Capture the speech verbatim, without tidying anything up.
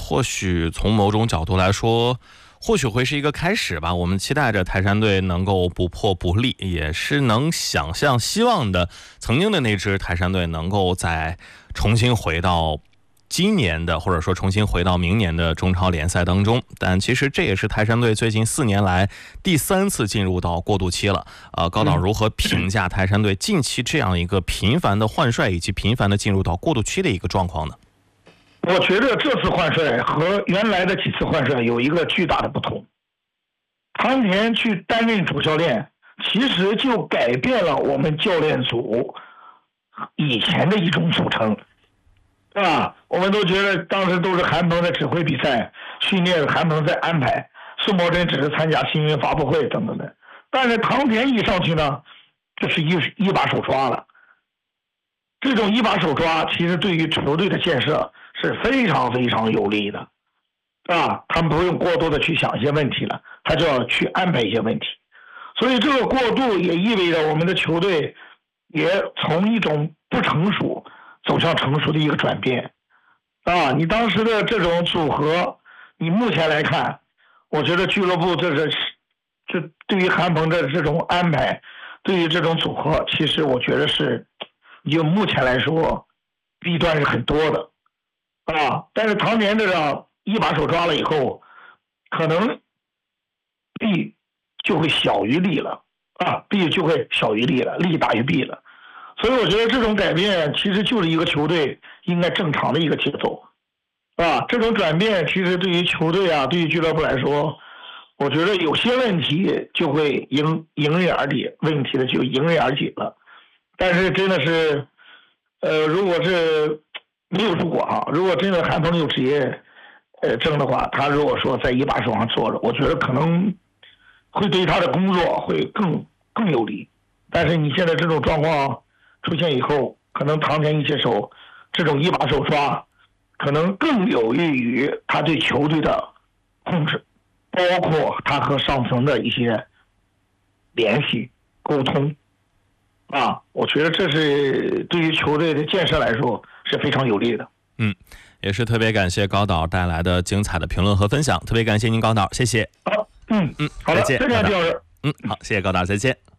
或许从某种角度来说，或许会是一个开始吧。我们期待着泰山队能够不破不立，也是能想象希望的曾经的那支泰山队能够再重新回到今年的，或者说重新回到明年的中超联赛当中。但其实这也是泰山队最近四年来第三次进入到过渡期了。呃，高导如何评价泰山队近期这样一个频繁的换帅以及频繁的进入到过渡期的一个状况呢？ 我觉得这次换帅和原来的几次换帅有一个巨大的不同。汤田去担任主教练，其实就改变了我们教练组以前的一种组成，对吧？我们都觉得当时都是韩鹏在指挥比赛，训练韩鹏在安排，宋茂珍只是参加新闻发布会等等的。但是汤田一上去呢，就是一一把手抓了。这种一把手抓，其实对于球队的建设是非常非常有利的，啊，他们不用过多的去想一些问题了，他就要去安排一些问题。所以这个过渡也意味着我们的球队也从一种不成熟走向成熟的一个转变。啊，你当时的这种组合，你目前来看，我觉得俱乐部这是这对于韩鹏的这种安排，对于这种组合，其实我觉得是就目前来说弊端是很多的。啊，但是唐年这样一把手抓了以后，可能弊就会小于利了啊，弊就会小于利了，利大于弊了。所以我觉得这种改变其实就是一个球队应该正常的一个节奏啊。这种转变其实对于球队啊，对于俱乐部来说，我觉得有些问题就会迎迎刃而解，问题的就迎刃而解了。但是真的是，呃，如果是没有如果哈，如果真的韩鹏有职业呃证的话，他如果说在一把手上坐着，我觉得可能会对他的工作会更更有利。但是你现在这种状况出现以后，可能唐田一接手这种一把手抓，可能更有利于他对球队的控制，包括他和上层的一些联系沟通啊，我觉得这是对于球队的建设来说是非常有利的。 嗯，也是特别感谢高导带来的精彩的评论和分享，特别感谢您高导，谢谢。 好，嗯嗯， 好的， 再见。 非常重要。 嗯，好，谢谢高导，再见。